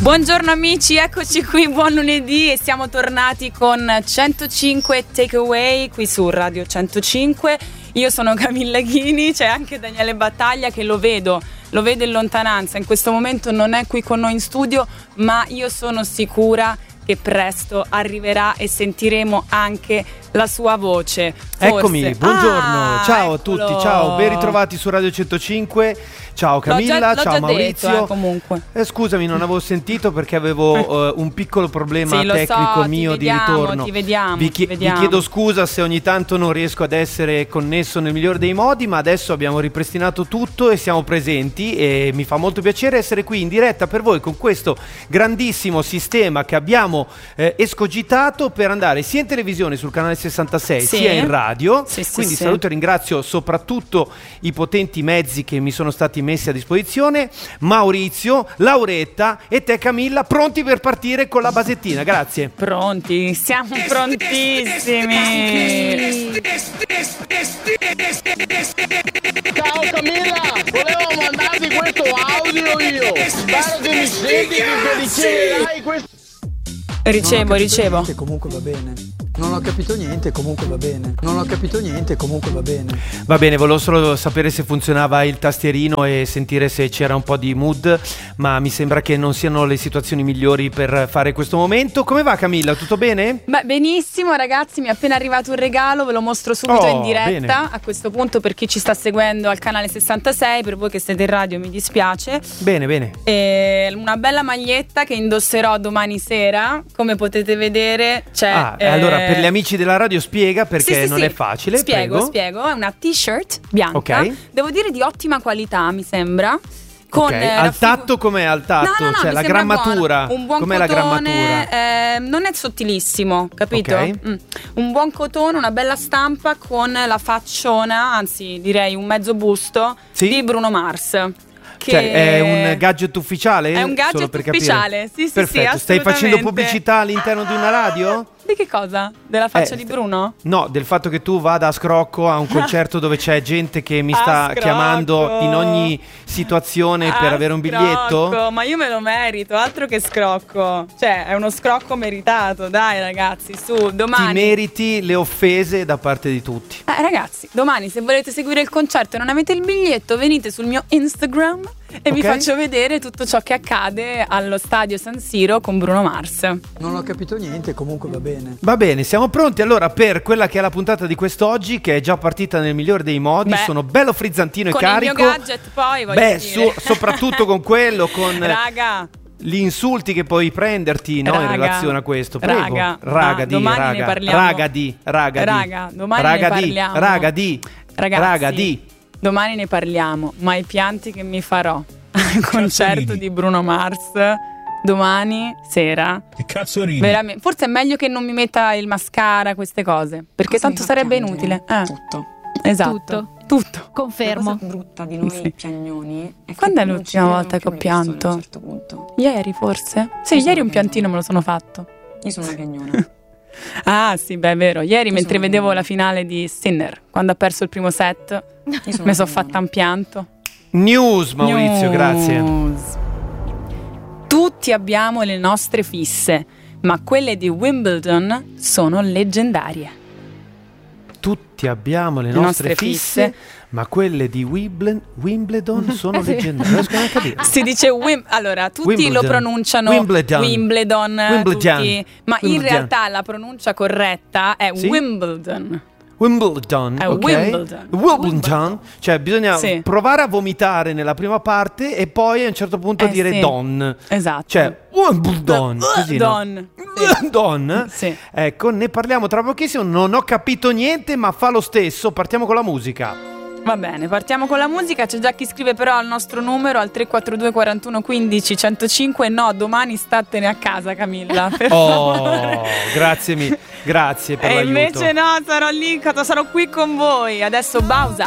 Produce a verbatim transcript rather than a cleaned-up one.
Buongiorno amici, eccoci qui, buon lunedì e siamo tornati con centocinque Takeaway qui su Radio centocinque. Io sono Camilla Ghini, c'è anche Daniele Battaglia che lo vedo, lo vedo in lontananza, in questo momento non è qui con noi in studio, ma io sono sicura che presto arriverà e sentiremo anche la sua voce. Forse. Eccomi, buongiorno, ah, ciao eccolo. a tutti, ciao, ben ritrovati su Radio centocinque. Ciao Camilla, l'ho già, l'ho ciao già Maurizio. Detto, eh, comunque. Eh, scusami, non avevo sentito perché avevo uh, un piccolo problema sì, tecnico so, mio vediamo, di ritorno. Ti vediamo, vi, chi- ti vediamo. vi chiedo scusa se ogni tanto non riesco ad essere connesso nel migliore dei modi, ma adesso abbiamo ripristinato tutto e siamo presenti e mi fa molto piacere essere qui in diretta per voi con questo grandissimo sistema che abbiamo eh, escogitato per andare sia in televisione sul canale sessantasei sì. sia in radio. Sì, sì, Quindi sì. saluto e ringrazio soprattutto i potenti mezzi che mi sono stati messi a disposizione. Maurizio, Lauretta e te Camilla, pronti per partire con la basettina. Grazie. Pronti, siamo prontissimi. Ciao Camilla, volevo mandarti questo audio io. Spero che mi senti, che riceverai questo. Ricevo, ricevo. Niente, comunque va bene. Non ho capito niente, comunque va bene. Non ho capito niente, comunque va bene. Va bene, volevo solo sapere se funzionava il tastierino e sentire se c'era un po' di mood, ma mi sembra che non siano le situazioni migliori per fare questo momento. Come va Camilla? Tutto bene? Beh, benissimo ragazzi, mi è appena arrivato un regalo, ve lo mostro subito Oh, in diretta. bene. A questo punto, per chi ci sta seguendo al canale sessantasei, per voi che siete in radio mi dispiace. Bene, bene. E una bella maglietta che indosserò domani sera, come potete vedere c'è Ah, eh, allora per gli amici della radio spiega perché sì, sì, non sì. è facile. Spiego, prego. spiego. È una t-shirt bianca. Ok. Devo dire di ottima qualità, mi sembra. Con Ok, eh, al la figu- tatto com'è al tatto? No, no, no, cioè mi la sembra grammatura. buono. Un buon com'è cotone, la grammatura? eh, non è sottilissimo, capito? Ok. Mm. Un buon cotone, una bella stampa con la facciona, anzi direi un mezzo busto Sì? di Bruno Mars. Che Cioè è un gadget ufficiale? È un gadget Solo per capire. ufficiale, sì, sì, Perfetto. sì, Stai facendo assolutamente. pubblicità all'interno di una radio? Di che cosa? Della faccia Eh, di st- Bruno? No, del fatto che tu vada a scrocco a un concerto dove c'è gente che mi A sta scrocco. chiamando in ogni situazione per Ah, avere un biglietto? scrocco, ma io me lo merito, altro che scrocco. Cioè, è uno scrocco meritato, dai ragazzi, su, domani. Ti meriti le offese da parte di tutti. Eh, ragazzi, domani se volete seguire il concerto e non avete il biglietto, venite sul mio Instagram e vi Ok. faccio vedere tutto ciò che accade allo stadio San Siro con Bruno Mars. Non ho capito niente, comunque va bene. Va bene, siamo pronti allora per quella che è la puntata di quest'oggi, che è già partita nel migliore dei modi. Beh, Sono bello frizzantino con e carico. il mio gadget poi, voglio Beh, dire. su- soprattutto con quello, con Raga, gli insulti che puoi prenderti, no, in Raga, relazione a questo. Prego. raga, raga ma di, domani ne raga. parliamo. Raga di, raga di. Raga, domani raga ne di, parliamo. raga di, Ragazzi, raga di. domani ne parliamo, ma i pianti che mi farò al concerto di Bruno Mars domani sera. Che cazzo ridi? Veramente, forse è meglio che non mi metta il mascara, queste cose, perché Cosa tanto mi fa sarebbe piangere? inutile. Eh, Tutto. esatto. Tutto. Tutto. Confermo. La cosa brutta di noi Sì. piagnoni è che Quando è non l'ultima ci volta che ho vediamo più le pianto? persone a un certo punto. Ieri forse? Sì, Io sono ieri un una piantino piagnona. me lo sono fatto. Io sono una piagnona. Ah sì, beh è vero. Ieri Io mentre sono vedevo una la finale di Sinner, quando ha perso il primo set, Io sono mi una sono piagnona. fatta un pianto. News, Maurizio, grazie. News. Tutti abbiamo le nostre fisse, ma quelle di Wimbledon sono leggendarie. Tutti abbiamo le, Le nostre, nostre fisse, fisse. ma quelle di Wimbledon, Wimbledon sono leggendarie. Non riesco neanche a dirlo. Si dice Wim- allora tutti Wimbledon. lo pronunciano Wimbledon. Wimbledon, Wimbledon. tutti, ma in Wimbledon. realtà la pronuncia corretta è Sì? Wimbledon. Wimbledon, È ok? Wimbledon. Wimbledon, cioè bisogna Sì. provare a vomitare nella prima parte e poi a un certo punto Eh, dire sì. don. Esatto. Cioè Wimbledon, così no? Don. Sì. Don. Sì. Ecco, ne parliamo tra pochissimo. Non ho capito niente, ma fa lo stesso. Partiamo con la musica. Va bene, partiamo con la musica. C'è già chi scrive però al nostro numero al tre quattro due quarantuno quindici centocinque. No, domani statene a casa, Camilla, per Oh, favore. grazie mille. Grazie per E l'aiuto. invece no, sarò lì, sarò qui con voi. Adesso Bausa.